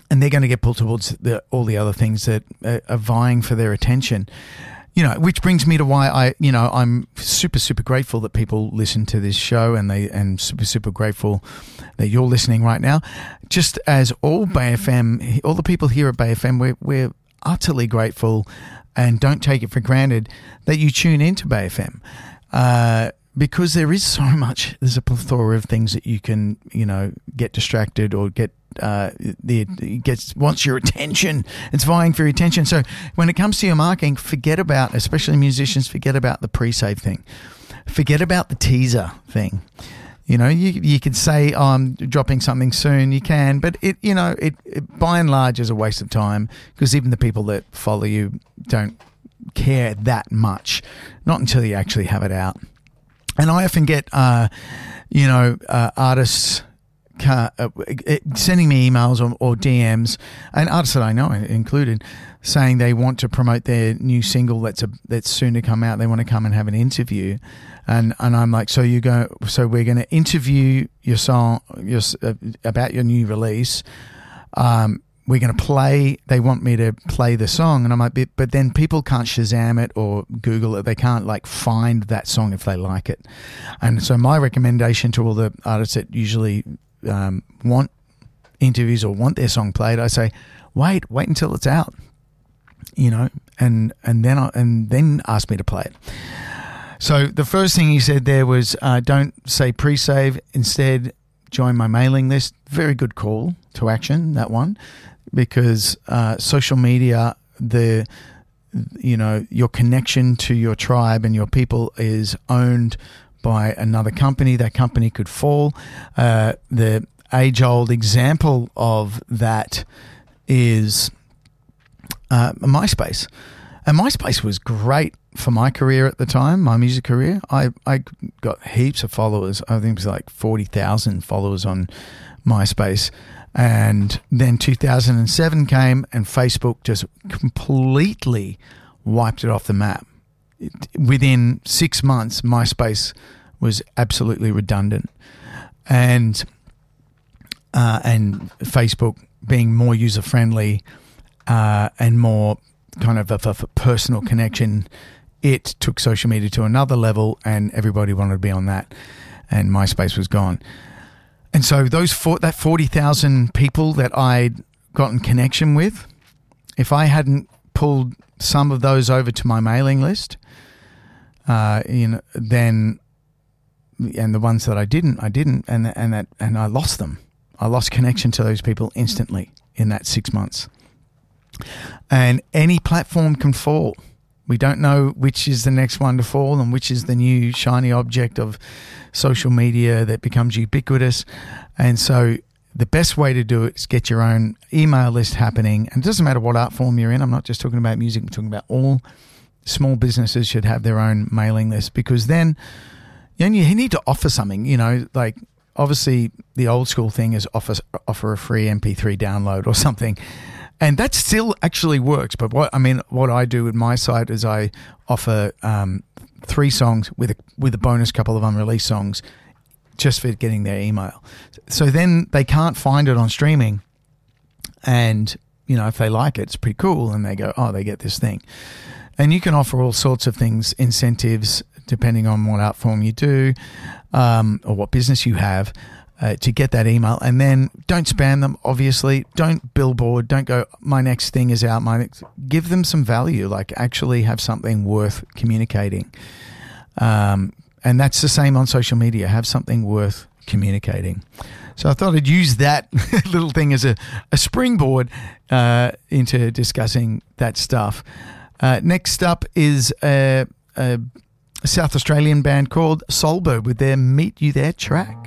and they're going to get pulled towards all the other things that are vying for their attention. Which brings me to why I'm super, super grateful that people listen to this show, and super, super grateful that you're listening right now. Just as all Bay FM, all the people here at Bay FM, we're utterly grateful and don't take it for granted that you tune into Bay FM. Because there is so much, there's a plethora of things that you can, get distracted or get, it wants your attention. It's vying for your attention. So when it comes to your marketing, forget about, especially musicians, forget about the pre-save thing. Forget about the teaser thing. You could say, oh, I'm dropping something soon. You can, but it by and large is a waste of time, because even the people that follow you don't care that much, not until you actually have it out. And I often get, artists sending me emails or DMs, and artists that I know included, saying they want to promote their new single that's soon to come out. They want to come and have an interview, and I'm like, so we're going to interview your song, about your new release. We're going to play, they want me to play the song. And I'm like, but then people can't Shazam it or Google it. They can't find that song if they like it. And so my recommendation to all the artists that usually want interviews or want their song played, I say, wait until it's out, and then ask me to play it. So the first thing he said there was, don't say pre-save, instead join my mailing list. Very good call to action, that one. Because social media, your connection to your tribe and your people is owned by another company. That company could fall. The age-old example of that is MySpace. And MySpace was great for my career at the time, my music career. I got heaps of followers. I think it was like 40,000 followers on MySpace. And then 2007 came and Facebook just completely wiped it off the map. Within 6 months, MySpace was absolutely redundant. And Facebook being more user-friendly and more kind of a personal connection, it took social media to another level, and everybody wanted to be on that, and MySpace was gone. And so that 40,000 people that I'd gotten connection with, if I hadn't pulled some of those over to my mailing list, then, and the ones that I didn't, and I lost them. I lost connection to those people instantly in that 6 months. And any platform can fall. We don't know which is the next one to fall and which is the new shiny object of social media that becomes ubiquitous. And so the best way to do it is get your own email list happening. And it doesn't matter what art form you're in. I'm not just talking about music. I'm talking about all small businesses should have their own mailing list, because then you need to offer something, obviously the old school thing is offer a free MP3 download or something. And that still actually works. But what I do with my site is I offer 3 songs with a bonus couple of unreleased songs just for getting their email. So then they can't find it on streaming. And, if they like it, it's pretty cool. And they go, oh, they get this thing. And you can offer all sorts of things, incentives, depending on what art form you do or what business you have. To get that email, and then don't spam them, obviously. Don't billboard. Don't go, my next thing is out. Give them some value, actually have something worth communicating. And that's the same on social media. Have something worth communicating. So I thought I'd use that little thing as a springboard into discussing that stuff. Next up is a South Australian band called Soulbird with their Meet You There track.